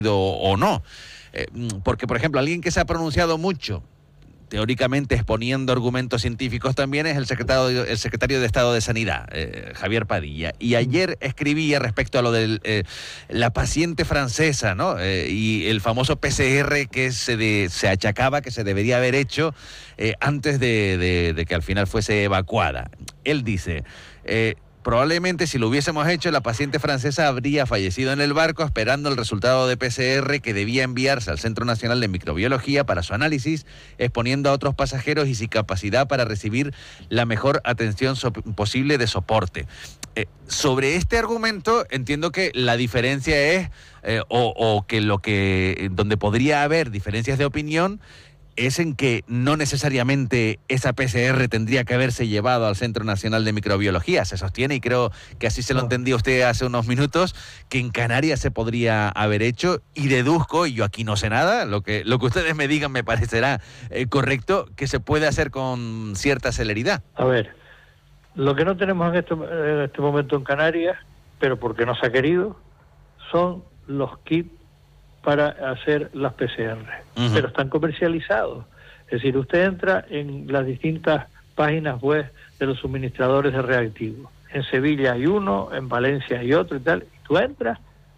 o no. Porque, por ejemplo, alguien que se ha pronunciado mucho, teóricamente exponiendo argumentos científicos también, es el secretario de Estado de Sanidad, Javier Padilla. Y ayer escribía respecto a lo de la paciente francesa, ¿no? Y el famoso PCR que se achacaba que se debería haber hecho antes de que al final fuese evacuada. Él dice... probablemente si lo hubiésemos hecho, la paciente francesa habría fallecido en el barco esperando el resultado de PCR que debía enviarse al Centro Nacional de Microbiología para su análisis, exponiendo a otros pasajeros y sin capacidad para recibir la mejor atención posible de soporte. Sobre este argumento entiendo que la diferencia es, o que donde podría haber diferencias de opinión, es en que no necesariamente esa PCR tendría que haberse llevado al Centro Nacional de Microbiología. Se sostiene, y creo que así se lo entendía usted hace unos minutos, que en Canarias se podría haber hecho, y deduzco, y yo aquí no sé nada, lo que ustedes me digan me parecerá correcto, que se puede hacer con cierta celeridad. A ver, lo que no tenemos en este momento en Canarias, pero porque no se ha querido, son los kits para hacer las PCR, pero están comercializados. Es decir, usted entra en las distintas páginas web de los suministradores de reactivos. En Sevilla hay uno, en Valencia hay otro y tal. Y tú entras,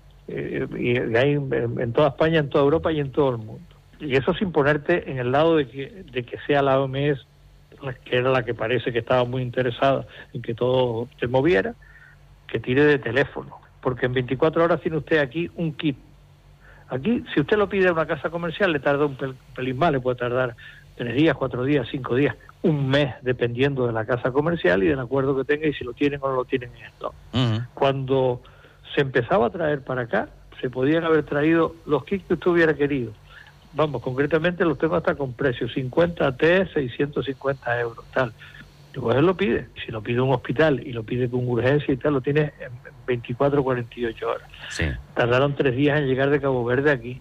y hay en toda España, en toda Europa y en todo el mundo. Y eso sin ponerte en el lado de que sea la OMS, que era la que parece que estaba muy interesada en que todo se moviera, que tire de teléfono. Porque en 24 horas tiene usted aquí un kit. Aquí, si usted lo pide a una casa comercial, le tarda un pelín más, le puede tardar 3 días, 4 días, 5 días, un mes, dependiendo de la casa comercial y del acuerdo que tenga y si lo tienen o no lo tienen en esto. Cuando se empezaba a traer para acá, se podían haber traído los kits que usted hubiera querido. Vamos, concretamente los tengo hasta con precio, 50 T, 650 euros, tal. Luego él lo pide. Si lo pide un hospital y lo pide con urgencia y tal, lo tiene en 24 48 horas. Sí. Tardaron 3 días en llegar de Cabo Verde aquí.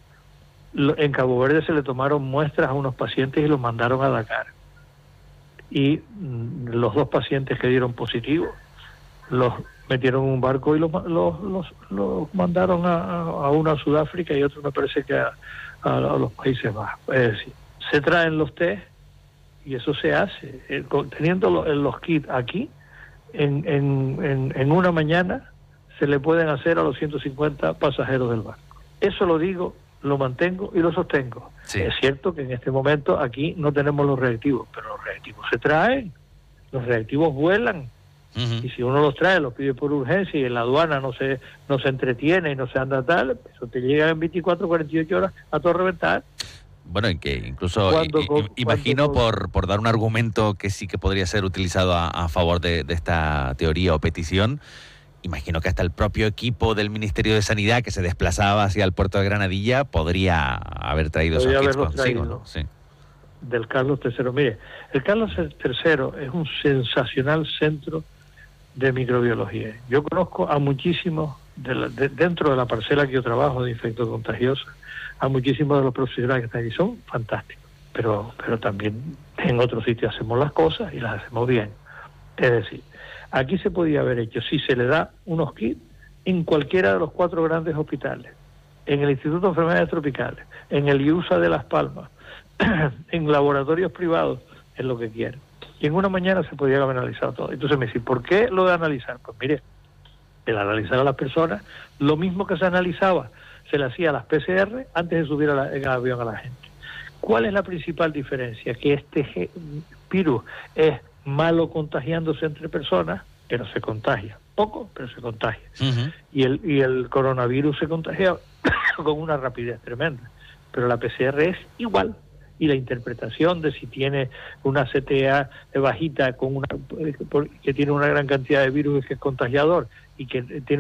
En Cabo Verde se le tomaron muestras a unos pacientes y los mandaron a Dakar. Y los 2 pacientes que dieron positivo los metieron en un barco y los mandaron a uno a Sudáfrica y otro me parece que a los Países Bajos. Es decir, se traen los test y eso se hace. Teniendo los kits aquí, en una mañana se le pueden hacer a los 150 pasajeros del barco. Eso lo digo, lo mantengo y lo sostengo. Sí. Es cierto que en este momento aquí no tenemos los reactivos, pero los reactivos se traen, los reactivos vuelan. Y si uno los trae, los pide por urgencia y en la aduana no se entretiene y no se anda tal, eso te llega en 24, 48 horas a todo reventar. Bueno, y que incluso imagino por dar un argumento que sí que podría ser utilizado a favor de esta teoría o petición, imagino que hasta el propio equipo del Ministerio de Sanidad que se desplazaba hacia el puerto de Granadilla podría haber traído esos kits consigo, ¿no? Sí. Del Carlos III. Mire, el Carlos III es un sensacional centro de microbiología. Yo conozco a muchísimos, dentro de la parcela que yo trabajo de infectos contagiosos, a muchísimos de los profesionales que están ahí, son fantásticos, pero también en otros sitios hacemos las cosas y las hacemos bien. Es decir, aquí se podía haber hecho, si se le da unos kits, en cualquiera de los 4 grandes hospitales, en el Instituto de Enfermedades Tropicales, en el IUSA de Las Palmas, en laboratorios privados, en lo que quieran. Y en una mañana se podía haber analizado todo. Entonces me dice, ¿por qué lo de analizar? Pues mire, el analizar a las personas, lo mismo que se analizaba, se le hacía a las PCR antes de subir en el avión a la gente. ¿Cuál es la principal diferencia? Que este virus es malo contagiándose entre personas, pero se contagia. Poco, pero se contagia. Y el coronavirus se contagia con una rapidez tremenda. Pero la PCR es igual. Y la interpretación de si tiene una CTA bajita que tiene una gran cantidad de virus que es contagiador y que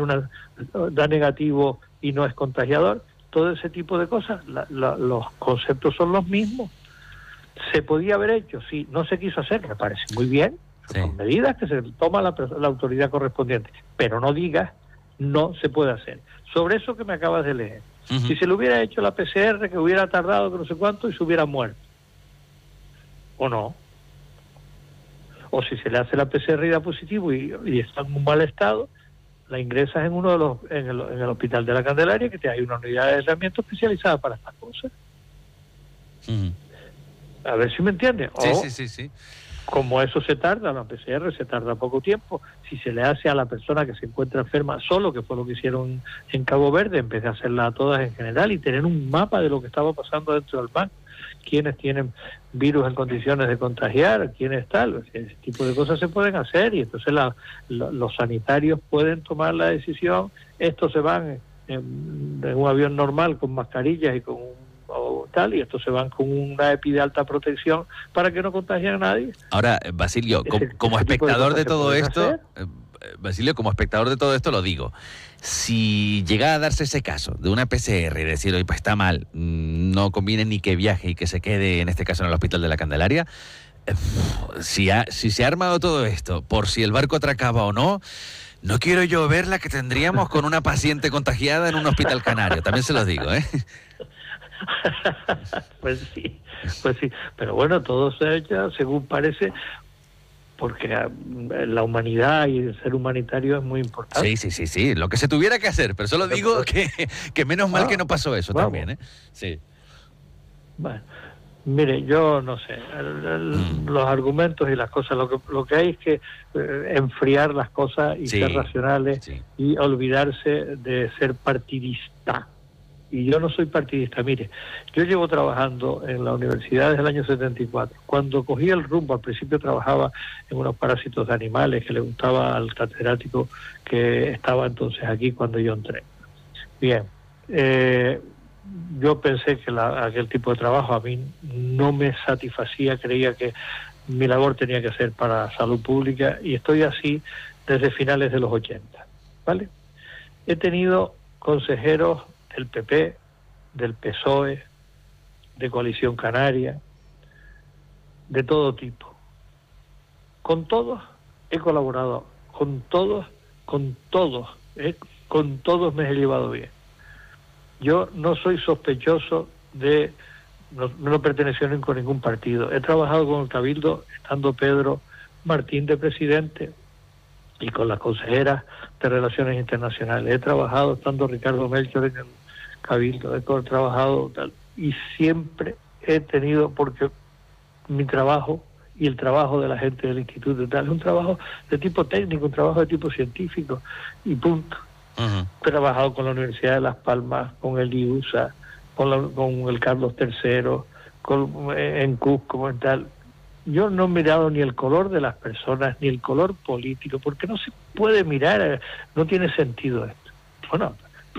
da negativo y no es contagiador, todo ese tipo de cosas, los conceptos son los mismos. Se podía haber hecho, sí, no se quiso hacer, me parece muy bien, son medidas que se toma la autoridad correspondiente, pero no digas no se puede hacer. Sobre eso que me acabas de leer, si se le hubiera hecho la PCR, que hubiera tardado que no sé cuánto y se hubiera muerto, o no, o si se le hace la PCR y da positivo y está en un mal estado, la ingresas en uno de los en el hospital de la Candelaria, que hay una unidad de aislamiento especializada para estas cosas. A ver si me entiendes. Sí. Como eso se tarda, la PCR se tarda poco tiempo, si se le hace a la persona que se encuentra enferma solo, que fue lo que hicieron en Cabo Verde, en vez de hacerla a todas en general y tener un mapa de lo que estaba pasando dentro del banco, quiénes tienen virus en condiciones de contagiar, quiénes tal, ese tipo de cosas se pueden hacer, y entonces los sanitarios pueden tomar la decisión. Estos se van en un avión normal con mascarillas y con tal, y estos se van con una EPI de alta protección para que no contagien a nadie. Ahora, Basilio, como espectador de todo esto, Basilio, como espectador de todo esto lo digo, si llega a darse ese caso de una PCR y decir, oye, pues está mal, no conviene ni que viaje y que se quede, en este caso, en el Hospital de la Candelaria, si se ha armado todo esto, por si el barco atracaba o no, no quiero yo ver la que tendríamos con una paciente contagiada en un hospital canario, también se los digo, ¿eh? Pues sí, pero bueno, todo se ha hecho según parece, porque la humanidad y el ser humanitario es muy importante. Sí, lo que se tuviera que hacer, pero solo digo que menos mal que no pasó eso también, ¿eh? Sí. Bueno, mire, yo no sé, los argumentos y las cosas, lo que hay es que enfriar las cosas y ser racionales y olvidarse de ser partidista. Y yo no soy partidista. Mire, yo llevo trabajando en la universidad desde el año 74. Cuando cogí el rumbo, al principio trabajaba en unos parásitos de animales que le gustaba al catedrático que estaba entonces aquí cuando yo entré. Bien, yo pensé que aquel tipo de trabajo a mí no me satisfacía, creía que mi labor tenía que ser para salud pública, y estoy así desde finales de los 80, ¿vale? He tenido consejeros del PP, del PSOE, de Coalición Canaria, de todo tipo. Con todos he colaborado, con todos me he llevado bien. Yo no soy sospechoso de no pertenecer con ningún partido. He trabajado con el Cabildo, estando Pedro Martín de presidente, y con las consejeras de Relaciones Internacionales. He trabajado estando Ricardo Melchor en el Cabildo, he trabajado tal, y siempre he tenido, porque mi trabajo y el trabajo de la gente del instituto y tal es un trabajo de tipo técnico, un trabajo de tipo científico, y punto. He trabajado con la Universidad de Las Palmas, con el IUSA, con el Carlos III, en Cusco, en tal. Yo no he mirado ni el color de las personas, ni el color político, porque no se puede mirar, no tiene sentido esto. Bueno,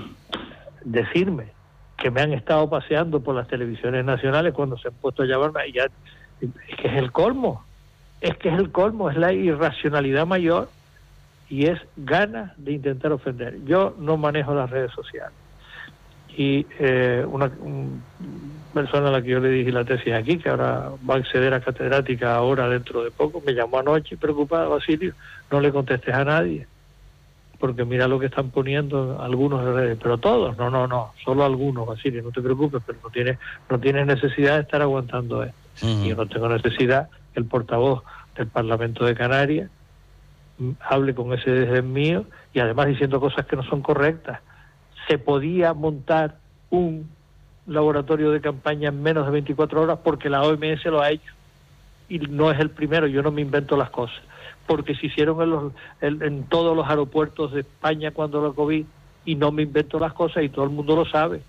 decirme que me han estado paseando por las televisiones nacionales cuando se han puesto a llamarme, ya, es que es el colmo, es la irracionalidad mayor, y es ganas de intentar ofender. Yo no manejo las redes sociales, y una persona a la que yo le dije la tesis aquí, que ahora va a acceder a catedrática ahora dentro de poco, me llamó anoche preocupada: Basilio, no le contestes a nadie, porque mira lo que están poniendo algunos de redes, pero todos, no, solo algunos, Basilio, no te preocupes, pero no tienes necesidad de estar aguantando esto. Y yo no tengo necesidad que el portavoz del Parlamento de Canarias hable con ese desdén mío, y además diciendo cosas que no son correctas. Se podía montar un laboratorio de campaña en menos de 24 horas porque la OMS lo ha hecho, y no es el primero. Yo no me invento las cosas, porque se hicieron en todos los aeropuertos de España cuando lo COVID, y no me invento las cosas, y todo el mundo lo sabe.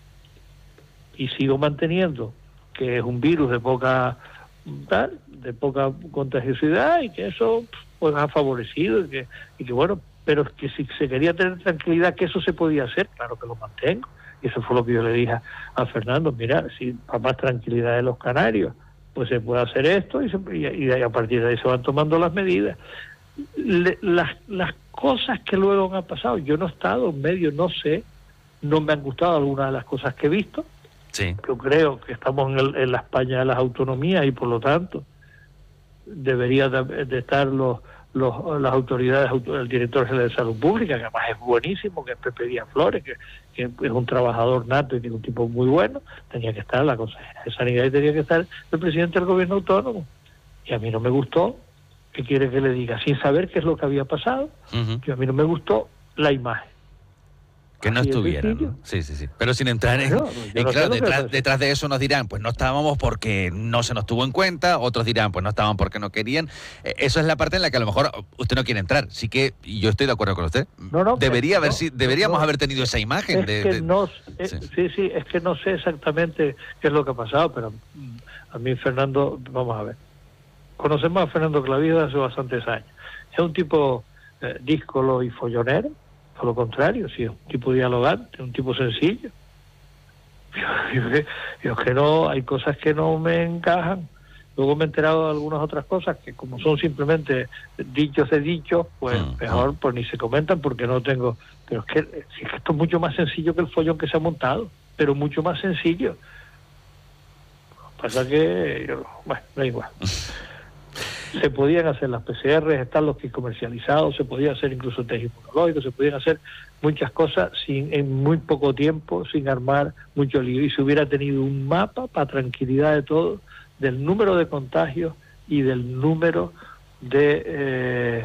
Y sigo manteniendo que es un virus de poca contagiosidad, y que eso pues ha favorecido, y que bueno, pero que si se quería tener tranquilidad que eso se podía hacer, claro que lo mantengo. Y eso fue lo que yo le dije a Fernando: mira, si para más tranquilidad de los canarios, pues se puede hacer esto, y a partir de ahí se van tomando las medidas. Las cosas que luego han pasado, yo no he estado en medio, no sé, no me han gustado algunas de las cosas que he visto. Sí. Yo creo que estamos en la España de las autonomías, y por lo tanto debería de estar las autoridades, el director general de Salud Pública, que además es buenísimo, que es Pepe Díaz Flores, que es un trabajador nato y que es un tipo muy bueno. Tenía que estar la consejera de Sanidad, y tenía que estar el presidente del gobierno autónomo, y a mí no me gustó. ¿Qué quiere que le diga? Sin saber qué es lo que había pasado. Que a mí no me gustó la imagen. Que no Así es estuvieran, sencillo. ¿no? Sí, sí, sí. Pero sin entrar en... Claro, yo no sé claro, lo que- detrás de eso nos dirán, pues no estábamos porque no se nos tuvo en cuenta, otros dirán, pues no estaban porque no querían. Eso es la parte en la que a lo mejor usted no quiere entrar. Sí que, y yo estoy de acuerdo con usted, No, debería haber, no, deberíamos no. haber tenido esa imagen. Es que no, Sí. sí, es que no sé exactamente qué es lo que ha pasado, pero a mí Fernando, vamos a ver, conocemos a Fernando Clavijo hace bastantes años. Es un tipo díscolo y follonero, por lo contrario, sí, es un tipo dialogante, un tipo sencillo. Yo que no, hay cosas que no me encajan. Luego me he enterado de algunas otras cosas que como son simplemente dichos de dichos, pues mejor pues ni se comentan porque no tengo... Pero es que esto es mucho más sencillo que el follón que se ha montado, pero mucho más sencillo. Pasa que, bueno, da igual. Se podían hacer las PCR, están los kits comercializados, se podía hacer incluso test inmunológicos, se podían hacer muchas cosas en muy poco tiempo, sin armar mucho lío. Y se hubiera tenido un mapa para tranquilidad de todos, del número de contagios y del número de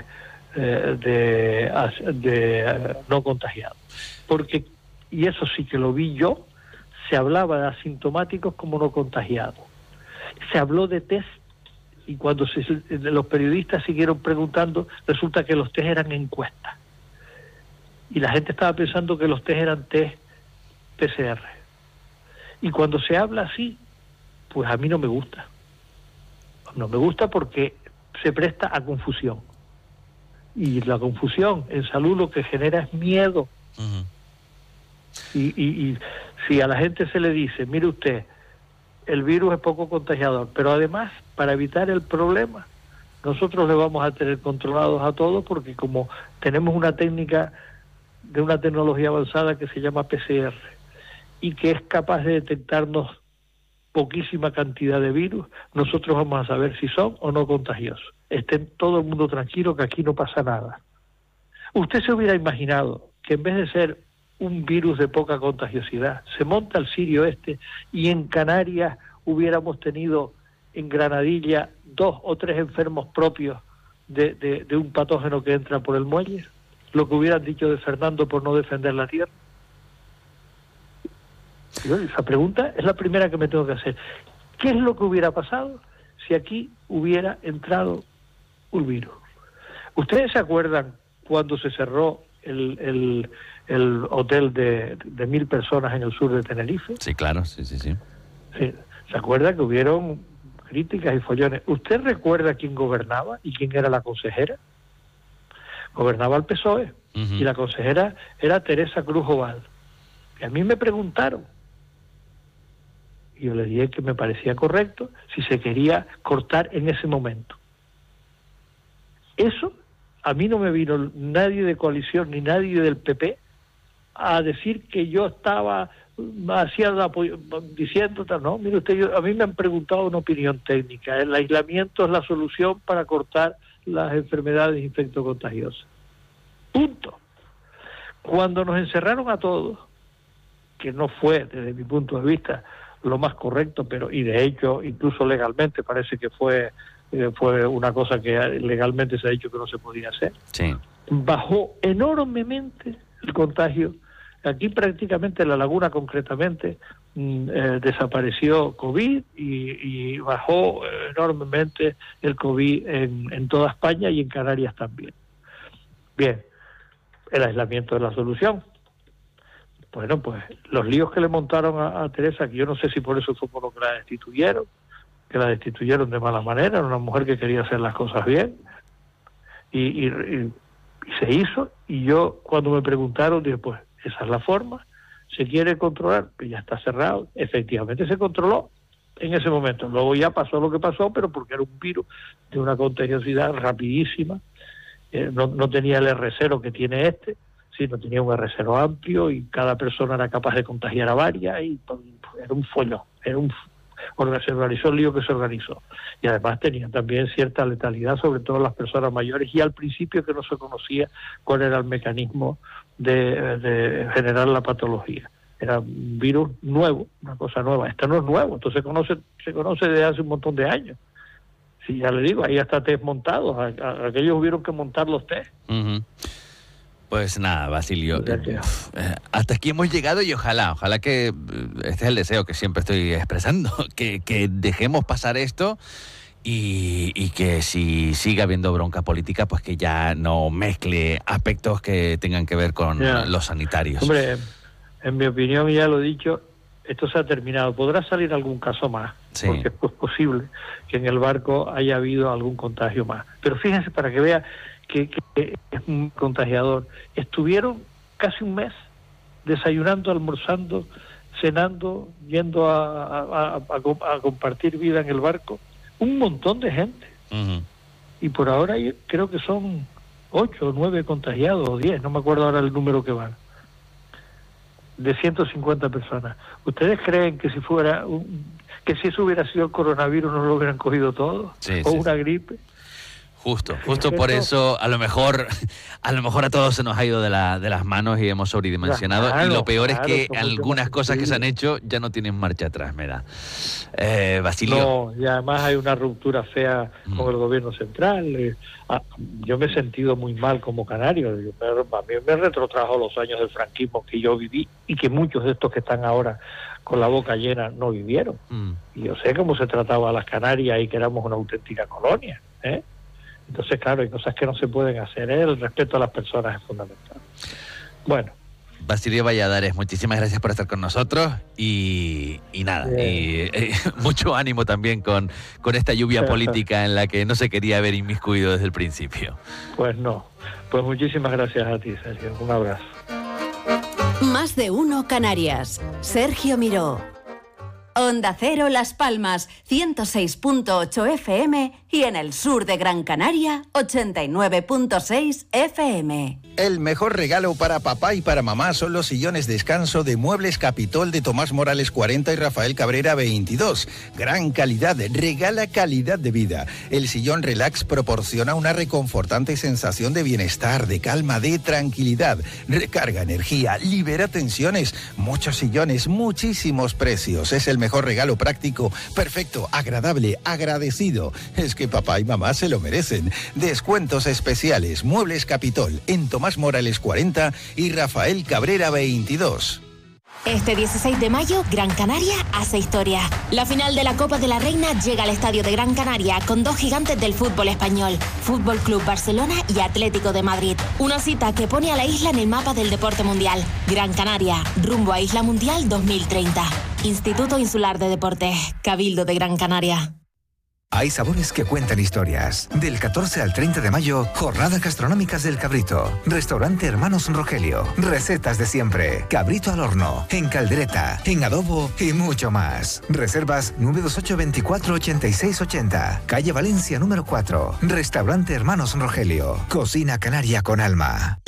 no contagiados. Porque, y eso sí que lo vi yo, se hablaba de asintomáticos como no contagiados. Se habló de test y cuando los periodistas siguieron preguntando, resulta que los test eran encuestas. Y la gente estaba pensando que los test eran test PCR. Y cuando se habla así, pues a mí no me gusta. No me gusta porque se presta a confusión. Y la confusión en salud lo que genera es miedo. Uh-huh. Y si a la gente se le dice, mire usted, el virus es poco contagiador, pero además, para evitar el problema, nosotros le vamos a tener controlados a todos porque como tenemos una técnica de una tecnología avanzada que se llama PCR y que es capaz de detectarnos poquísima cantidad de virus, nosotros vamos a saber si son o no contagiosos. Estén todo el mundo tranquilo que aquí no pasa nada. Usted se hubiera imaginado que en vez de ser un virus de poca contagiosidad, se monta el Sirio y en Canarias hubiéramos tenido en Granadilla 2 o 3 enfermos propios de un patógeno que entra por el muelle, lo que hubieran dicho de Fernando por no defender la tierra. Esa pregunta es la primera que me tengo que hacer. ¿Qué es lo que hubiera pasado si aquí hubiera entrado un virus? ¿Ustedes se acuerdan cuando se cerró el hotel de 1.000 personas en el sur de Tenerife? Sí, claro, sí. Sí, ¿se acuerda que hubieron críticas y follones? ¿Usted recuerda quién gobernaba y quién era la consejera? Gobernaba el PSOE, uh-huh. Y la consejera era Teresa Cruz Oval. Y a mí me preguntaron, y yo le dije que me parecía correcto si se quería cortar en ese momento. Eso, a mí no me vino nadie de coalición ni nadie del PP a decir que yo estaba diciendo, no, mire usted, a mí me han preguntado una opinión técnica. El aislamiento es la solución para cortar las enfermedades infectocontagiosas. Punto. Cuando nos encerraron a todos, que no fue, desde mi punto de vista, lo más correcto, pero y de hecho, incluso legalmente parece que fue una cosa que legalmente se ha dicho que no se podía hacer. Sí. Bajó enormemente el contagio. Aquí prácticamente en La Laguna concretamente desapareció COVID y bajó enormemente el COVID en toda España y en Canarias también. Bien, el aislamiento es la solución. Bueno, pues los líos que le montaron a Teresa, que yo no sé si por eso fue por lo que la destituyeron de mala manera, era una mujer que quería hacer las cosas bien, y se hizo, y yo cuando me preguntaron dije, pues esa es la forma, se quiere controlar, pues ya está cerrado. Efectivamente se controló en ese momento, luego ya pasó lo que pasó, pero porque era un virus de una contagiosidad rapidísima, no tenía el R0 que tiene sino tenía un R0 amplio y cada persona era capaz de contagiar a varias y era un follón, se organizó el lío que se organizó. Y además tenía también cierta letalidad, sobre todo las personas mayores, y al principio que no se conocía cuál era el mecanismo de generar la patología. Era un virus nuevo, una cosa nueva. Esto no es nuevo, esto se conoce desde hace un montón de años. Sí, ya le digo, ahí hasta test montados, aquellos hubieron que montar los test. Uh-huh. Pues nada, Basilio, hasta aquí hemos llegado y ojalá que, este es el deseo que siempre estoy expresando, que dejemos pasar esto y que si sigue habiendo bronca política, pues que ya no mezcle aspectos que tengan que ver con los sanitarios. Hombre, en mi opinión, ya lo he dicho, esto se ha terminado. Podrá salir algún caso más, sí, porque es posible que en el barco haya habido algún contagio más. Pero fíjense, para que vea que es un contagiador, estuvieron casi un mes desayunando, almorzando, cenando, yendo a compartir vida en el barco, un montón de gente. Uh-huh. Y por ahora yo creo que son 8 o 9 contagiados, o 10, no me acuerdo ahora el número que van, de 150 personas. ¿Ustedes creen que si eso hubiera sido el coronavirus no lo hubieran cogido todo? Sí, ¿O sí, una gripe? Justo por eso a lo mejor a todos se nos ha ido de las manos y hemos sobredimensionado, y lo peor es que algunas cosas que se han hecho ya no tienen marcha atrás, me da. Basilio. No, y además hay una ruptura fea con el gobierno central. Yo me he sentido muy mal como canario. A mí me retrotrajo los años del franquismo que yo viví y que muchos de estos que están ahora con la boca llena no vivieron. Y yo sé cómo se trataba a las Canarias y que éramos una auténtica colonia, ¿eh? Entonces, claro, hay cosas que no se pueden hacer, ¿eh? El respeto a las personas es fundamental. Bueno. Basilio Valladares, muchísimas gracias por estar con nosotros y nada, mucho ánimo también con esta lluvia política en la que no se quería haber inmiscuido desde el principio. Pues no, pues muchísimas gracias a ti, Sergio, un abrazo. Más de uno Canarias, Sergio Miró. Onda Cero Las Palmas, 106.8 FM y en el sur de Gran Canaria, 89.6 FM. El mejor regalo para papá y para mamá son los sillones descanso de Muebles Capitol de Tomás Morales 40 y Rafael Cabrera 22. Gran calidad, regala calidad de vida. El sillón relax proporciona una reconfortante sensación de bienestar, de calma, de tranquilidad. Recarga energía, libera tensiones. Muchos sillones, muchísimos precios. Es el mejor regalo práctico, perfecto, agradable, agradecido. Es que papá y mamá se lo merecen. Descuentos especiales. Muebles Capitol en Tomás Morales 40 y Rafael Cabrera 22. Este 16 de mayo, Gran Canaria hace historia. La final de la Copa de la Reina llega al Estadio de Gran Canaria con dos gigantes del fútbol español, Fútbol Club Barcelona y Atlético de Madrid. Una cita que pone a la isla en el mapa del deporte mundial. Gran Canaria, rumbo a Isla Mundial 2030. Instituto Insular de Deportes, Cabildo de Gran Canaria. Hay sabores que cuentan historias. Del 14 al 30 de mayo, jornadas gastronómicas del Cabrito. Restaurante Hermanos Rogelio. Recetas de siempre. Cabrito al horno, en caldereta, en adobo y mucho más. Reservas 928 24 86 80. Calle Valencia número 4. Restaurante Hermanos Rogelio. Cocina canaria con alma.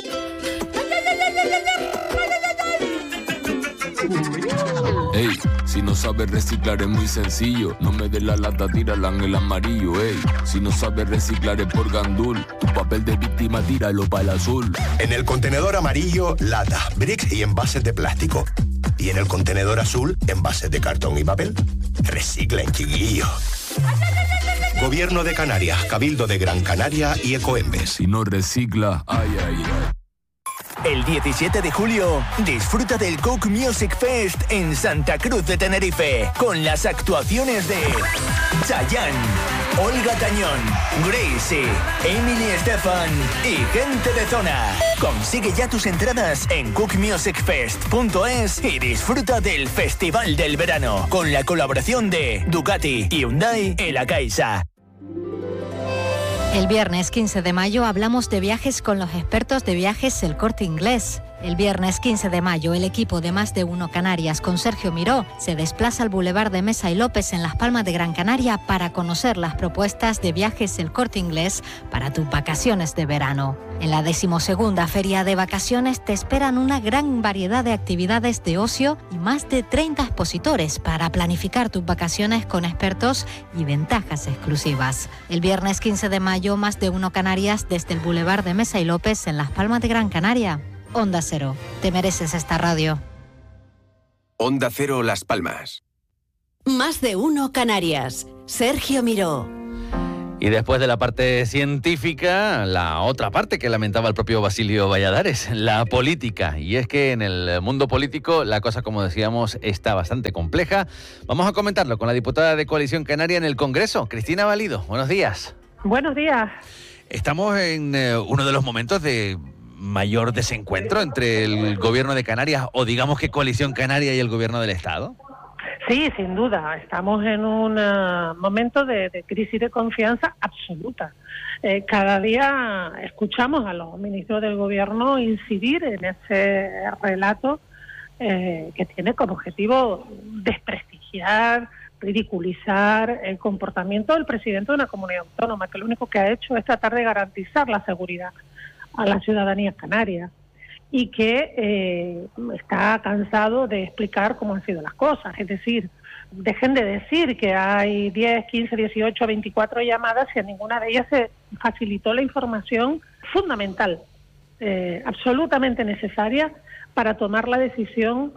Ey, si no sabes reciclar es muy sencillo. No me des la lata, tírala en el amarillo. Ey, si no sabes reciclar es por gandul. Tu papel de víctima tíralo para el azul. En el contenedor amarillo, lata, bricks y envases de plástico. Y en el contenedor azul, envases de cartón y papel. Reciclen, chiquillo. Gobierno de Canarias, Cabildo de Gran Canaria y Ecoembes. Si no recicla, ay, ay, ay. El 17 de julio, disfruta del Coke Music Fest en Santa Cruz de Tenerife, con las actuaciones de Chayanne, Olga Tañón, Gracie, Emily Estefan y gente de zona. Consigue ya tus entradas en cookmusicfest.es y disfruta del Festival del Verano, con la colaboración de Ducati, Hyundai y La Caixa. El viernes 15 de mayo hablamos de viajes con los expertos de viajes El Corte Inglés. El viernes 15 de mayo, el equipo de Más de Uno Canarias con Sergio Miró se desplaza al Boulevard de Mesa y López en Las Palmas de Gran Canaria para conocer las propuestas de viajes El Corte Inglés para tus vacaciones de verano. En la 12ª Feria de Vacaciones te esperan una gran variedad de actividades de ocio y más de 30 expositores para planificar tus vacaciones con expertos y ventajas exclusivas. El viernes 15 de mayo, Más de Uno Canarias desde el Boulevard de Mesa y López en Las Palmas de Gran Canaria. Onda Cero, te mereces esta radio. Onda Cero Las Palmas. Más de Uno Canarias, Sergio Miró. Y después de la parte científica, la otra parte que lamentaba el propio Basilio Valladares, la política. Y es que en el mundo político la cosa, como decíamos, está bastante compleja. Vamos a comentarlo con la diputada de Coalición Canaria en el Congreso, Cristina Valido. Buenos días. Buenos días. Estamos en uno de los momentos de mayor desencuentro entre el Gobierno de Canarias, o digamos que Coalición Canaria y el Gobierno del Estado. Sí, sin duda. Estamos en un momento de crisis de confianza absoluta. Cada día escuchamos a los ministros del Gobierno incidir en ese relato que tiene como objetivo desprestigiar, ridiculizar el comportamiento del presidente de una comunidad autónoma, que lo único que ha hecho es tratar de garantizar la seguridad a la ciudadanía canaria, y que está cansado de explicar cómo han sido las cosas. Es decir, dejen de decir que hay 10, 15, 18, 24 llamadas y a ninguna de ellas se facilitó la información fundamental, absolutamente necesaria para tomar la decisión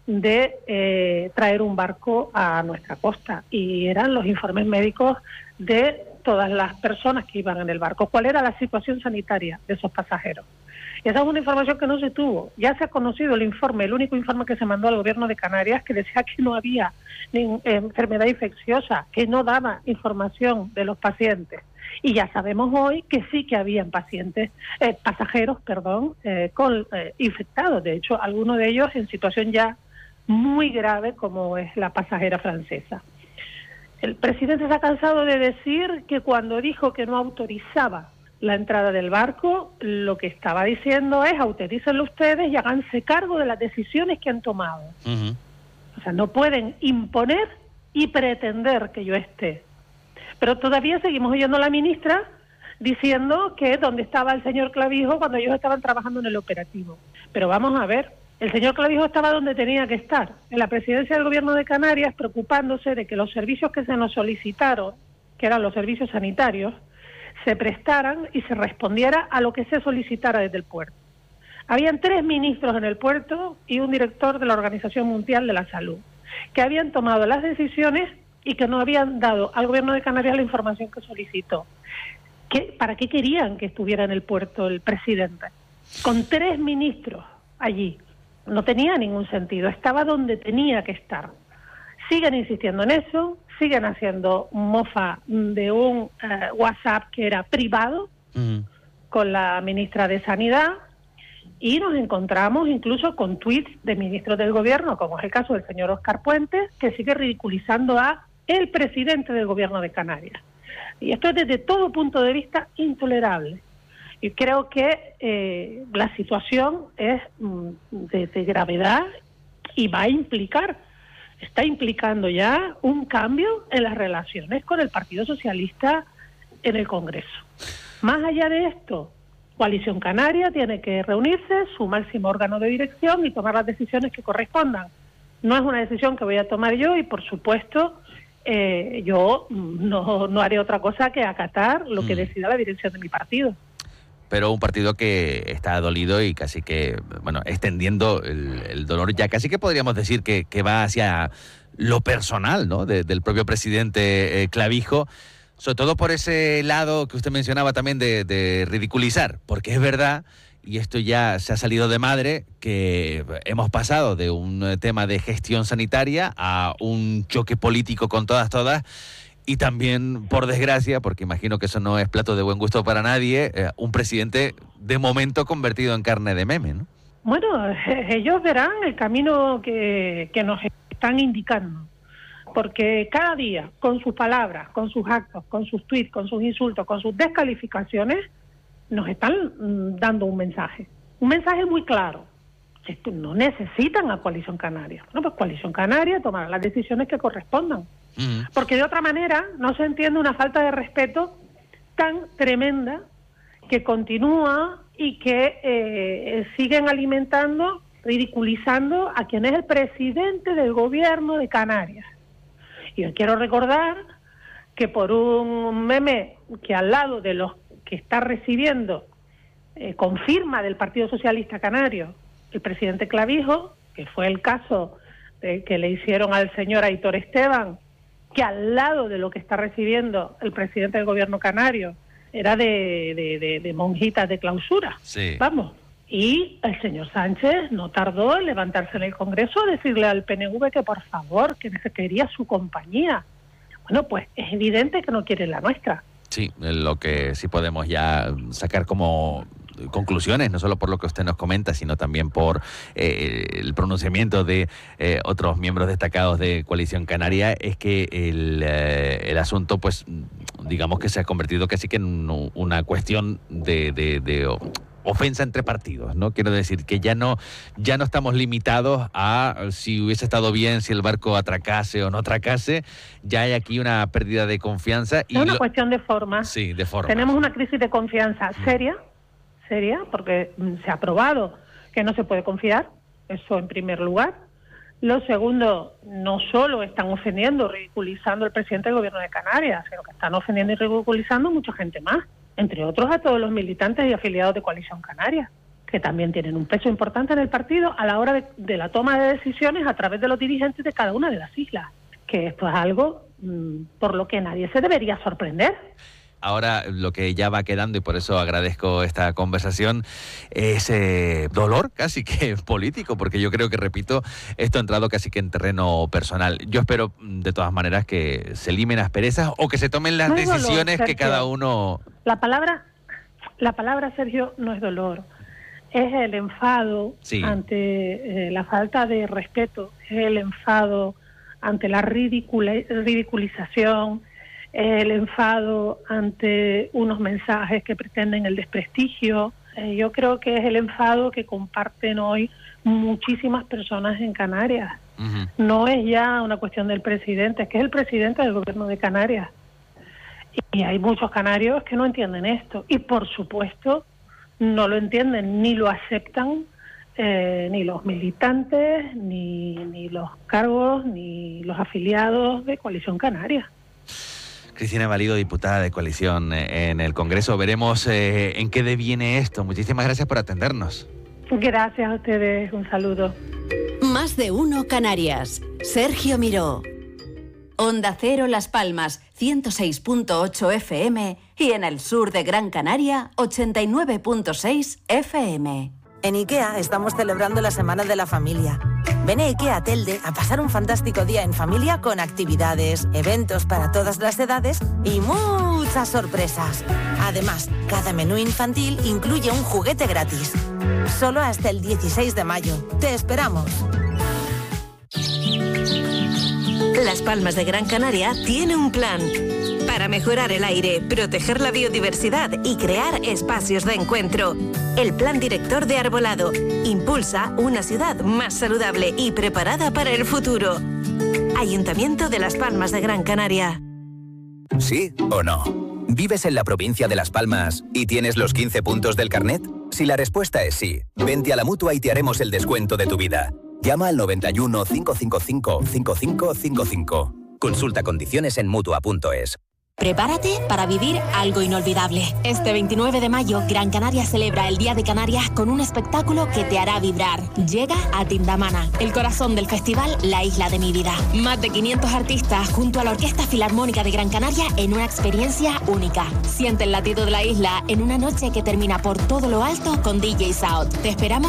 de traer un barco a nuestra costa. Y eran los informes médicos de todas las personas que iban en el barco. ¿Cuál era la situación sanitaria de esos pasajeros? Y esa es una información que no se tuvo. Ya se ha conocido el informe, el único informe que se mandó al Gobierno de Canarias, que decía que no había enfermedad infecciosa, que no daba información de los pacientes. Y ya sabemos hoy que sí que habían pasajeros infectados. De hecho, algunos de ellos en situación ya muy grave, como es la pasajera francesa. El presidente se ha cansado de decir que cuando dijo que no autorizaba la entrada del barco, lo que estaba diciendo es: autorícenlo ustedes y háganse cargo de las decisiones que han tomado. Uh-huh. O sea, no pueden imponer y pretender que yo esté. Pero todavía seguimos oyendo a la ministra diciendo que dónde estaba el señor Clavijo cuando ellos estaban trabajando en el operativo. Pero vamos a ver, el señor Clavijo estaba donde tenía que estar, en la presidencia del Gobierno de Canarias, preocupándose de que los servicios que se nos solicitaron, que eran los servicios sanitarios, se prestaran y se respondiera a lo que se solicitara desde el puerto. Habían 3 ministros en el puerto y un director de la Organización Mundial de la Salud, que habían tomado las decisiones y que no habían dado al Gobierno de Canarias la información que solicitó. ¿Para qué querían que estuviera en el puerto el presidente? Con 3 ministros allí. No tenía ningún sentido, estaba donde tenía que estar. Siguen insistiendo en eso, siguen haciendo mofa de un WhatsApp que era privado con la ministra de Sanidad, y nos encontramos incluso con tweets de ministros del Gobierno, como es el caso del señor Óscar Puentes, que sigue ridiculizando a el presidente del Gobierno de Canarias. Y esto es desde todo punto de vista intolerable. Y creo que la situación es de gravedad y está implicando ya un cambio en las relaciones con el Partido Socialista en el Congreso. Más allá de esto, Coalición Canaria tiene que reunirse, su máximo órgano de dirección, y tomar las decisiones que correspondan. No es una decisión que voy a tomar yo y, por supuesto, yo no haré otra cosa que acatar lo que decida la dirección de mi partido. Pero un partido que está dolido y casi que, extendiendo el dolor, ya casi que podríamos decir que va hacia lo personal, ¿no?, del propio presidente Clavijo, sobre todo por ese lado que usted mencionaba también de ridiculizar, porque es verdad, y esto ya se ha salido de madre, que hemos pasado de un tema de gestión sanitaria a un choque político con todas, y también, por desgracia, porque imagino que eso no es plato de buen gusto para nadie, un presidente de momento convertido en carne de meme, ¿no? Bueno, ellos verán el camino que nos están indicando, porque cada día, con sus palabras, con sus actos, con sus tweets, con sus insultos, con sus descalificaciones, nos están dando un mensaje muy claro, que no necesitan a Coalición Canaria. Bueno, pues Coalición Canaria tomará las decisiones que correspondan. Porque de otra manera no se entiende una falta de respeto tan tremenda que continúa y que siguen alimentando, ridiculizando a quien es el presidente del Gobierno de Canarias. Y yo quiero recordar que por un meme que al lado de los que está recibiendo con firma del Partido Socialista Canario el presidente Clavijo, que fue el caso que le hicieron al señor Aitor Esteban que al lado de lo que está recibiendo el presidente del gobierno canario era de monjitas de clausura. Sí. Vamos. Y el señor Sánchez no tardó en levantarse en el Congreso a decirle al PNV que por favor, que se quería su compañía. Bueno, pues es evidente que no quiere la nuestra. Sí, lo que sí podemos ya sacar como conclusiones, no solo por lo que usted nos comenta, sino también por el pronunciamiento de otros miembros destacados de Coalición Canaria, es que el asunto, pues, digamos que se ha convertido casi que en una cuestión de ofensa entre partidos, ¿no? Quiero decir que ya no estamos limitados a si hubiese estado bien, si el barco atracase o no atracase. Ya hay aquí una pérdida de confianza. Es una cuestión de forma. Sí, de forma. Tenemos una crisis de confianza seria, porque se ha probado que no se puede confiar, eso en primer lugar. Lo segundo, no solo están ofendiendo, ridiculizando al presidente del gobierno de Canarias, sino que están ofendiendo y ridiculizando mucha gente más, entre otros a todos los militantes y afiliados de Coalición Canaria, que también tienen un peso importante en el partido a la hora de la toma de decisiones a través de los dirigentes de cada una de las islas, que esto es algo por lo que nadie se debería sorprender. Ahora lo que ya va quedando, y por eso agradezco esta conversación, es dolor casi que político, porque yo creo que, repito, esto ha entrado casi que en terreno personal. Yo espero, de todas maneras, que se limen asperezas o que se tomen las decisiones que cada uno... La palabra, Sergio, no es dolor. Es el enfado ante la falta de respeto, es el enfado ante la ridiculización, el enfado ante unos mensajes que pretenden el desprestigio. Yo creo que es el enfado que comparten hoy muchísimas personas en Canarias. Uh-huh. No es ya una cuestión del presidente, es que es el presidente del gobierno de Canarias. Y hay muchos canarios que no entienden esto. Y por supuesto no lo entienden ni lo aceptan ni los militantes, ni los cargos, ni los afiliados de Coalición Canaria. Cristina Valido, diputada de Coalición en el Congreso. Veremos en qué deviene esto. Muchísimas gracias por atendernos. Gracias a ustedes. Un saludo. Más de uno Canarias. Sergio Miró. Onda Cero Las Palmas, 106.8 FM y en el sur de Gran Canaria, 89.6 FM. En IKEA estamos celebrando la Semana de la Familia. Ven a IKEA Telde a pasar un fantástico día en familia con actividades, eventos para todas las edades y muchas sorpresas. Además, cada menú infantil incluye un juguete gratis. Solo hasta el 16 de mayo. ¡Te esperamos! Las Palmas de Gran Canaria tiene un plan para mejorar el aire, proteger la biodiversidad y crear espacios de encuentro. El Plan Director de Arbolado impulsa una ciudad más saludable y preparada para el futuro. Ayuntamiento de Las Palmas de Gran Canaria. ¿Sí o no? ¿Vives en la provincia de Las Palmas y tienes los 15 puntos del carnet? Si la respuesta es sí, vente a la Mutua y te haremos el descuento de tu vida. Llama al 91 555 5555. Consulta condiciones en Mutua.es. Prepárate para vivir algo inolvidable. Este 29 de mayo, Gran Canaria celebra el Día de Canarias con un espectáculo que te hará vibrar. Llega a Tindamana, el corazón del festival La Isla de mi Vida. Más de 500 artistas junto a la Orquesta Filarmónica de Gran Canaria en una experiencia única. Siente el latido de la isla en una noche que termina por todo lo alto con DJ South. Te esperamos